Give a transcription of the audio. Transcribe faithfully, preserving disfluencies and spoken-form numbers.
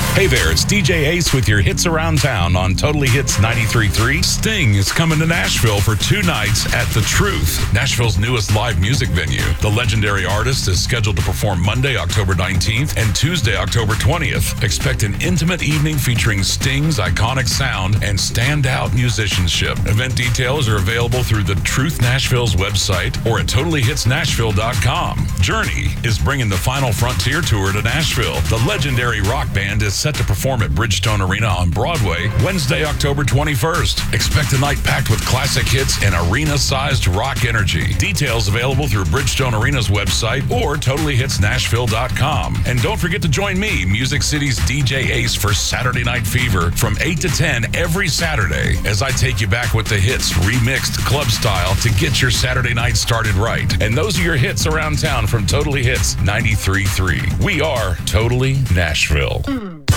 Hey there, it's D J Ace with your hits around town on Totally Hits ninety-three point three. Sting is coming to Nashville for two nights at The Truth, Nashville's newest live music venue. The legendary artist is scheduled to perform Monday, October nineteenth and Tuesday, October twentieth. Expect an intimate evening featuring Sting's iconic sound and standout musicianship. Event details are available through The Truth Nashville's website or at totally hits nashville dot com. Journey is bringing the Final Frontier Tour to Nashville. The legendary rock band is set to perform at Bridgestone Arena on Broadway Wednesday, October twenty-first. Expect a night packed with classic hits and arena-sized rock energy. Details available through Bridgestone Arena's website or totally hits nashville dot com. And don't forget to join me, Music City's D J Ace, for Saturday Night Fever from eight to ten every Saturday as I take you back with the hits remixed club style to get your Saturday night started right. And those are your hits around town from Totally Hits ninety-three point three. We are Totally Nashville.